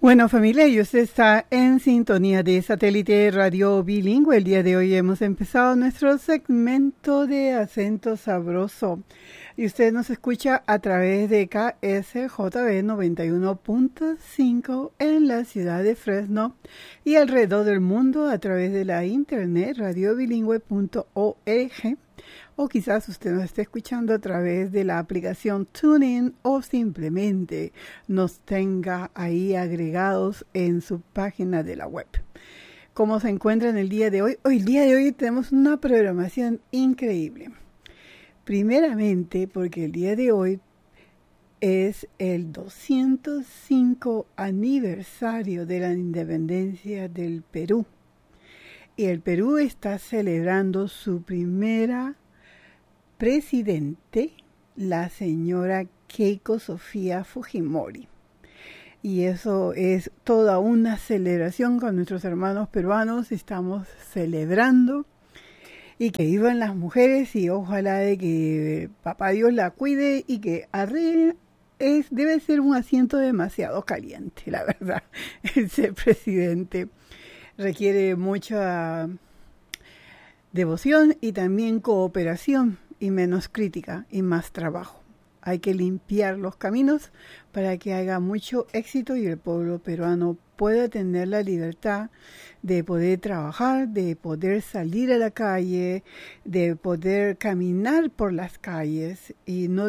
Bueno, familia, y usted está en sintonía de Satélite Radio Bilingüe. El día de hoy hemos empezado nuestro segmento de Acento Sabroso. Y usted nos escucha a través de KSJB 91.5 en la ciudad de Fresno y alrededor del mundo a través de la internet radiobilingüe.org. O quizás usted nos esté escuchando a través de la aplicación TuneIn o simplemente nos tenga ahí agregados en su página de la web. ¿Cómo se encuentra en el día de hoy? Hoy, el día de hoy tenemos una programación increíble. Primeramente porque el día de hoy es el 205 aniversario de la independencia del Perú. Y el Perú está celebrando su primera presidente, la señora Keiko Sofía Fujimori. Y eso es toda una celebración con nuestros hermanos peruanos. Estamos celebrando y que vivan las mujeres y ojalá de que papá Dios la cuide y que debe ser un asiento demasiado caliente, la verdad, el ser presidente. Requiere mucha devoción y también cooperación y menos crítica y más trabajo. Hay que limpiar los caminos para que haya mucho éxito y el pueblo peruano pueda tener la libertad de poder trabajar, de poder salir a la calle, de poder caminar por las calles y no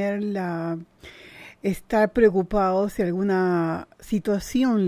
estar preocupado si alguna situación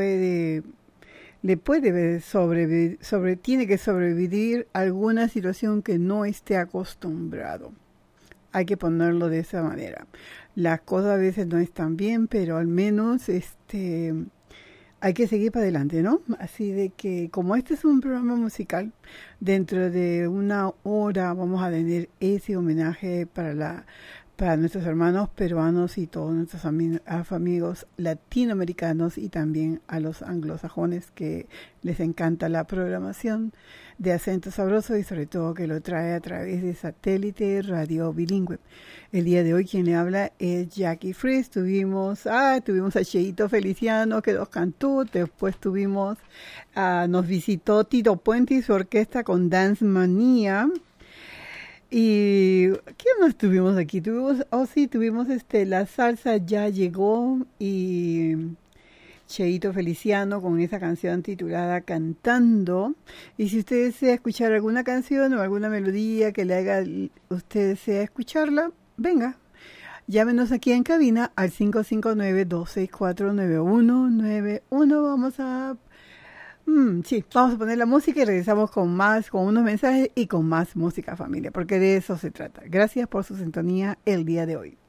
tiene que sobrevivir alguna situación que no esté acostumbrado. Hay que ponerlo de esa manera. Las cosas a veces no están bien, pero al menos hay que seguir para adelante, ¿no? Así de que, como este es un programa musical, dentro de una hora vamos a tener ese homenaje para nuestros hermanos peruanos y todos nuestros amigos latinoamericanos y también a los anglosajones que les encanta la programación de Acento Sabroso y sobre todo que lo trae a través de Satélite Radio Bilingüe. El día de hoy quien le habla es Jackie Fries. Tuvimos a Cheito Feliciano que nos cantó, después nos visitó Tito Puente y su orquesta con Dance Manía. ¿Y qué más tuvimos aquí? Tuvimos La Salsa Ya Llegó y Cheito Feliciano con esa canción titulada Cantando. Y si usted desea escuchar alguna canción o alguna melodía que le haga usted desea escucharla, venga, llámenos aquí en cabina al 559-264-9191. Vamos a poner la música y regresamos con unos mensajes y con más música, familia, porque de eso se trata. Gracias por su sintonía el día de hoy.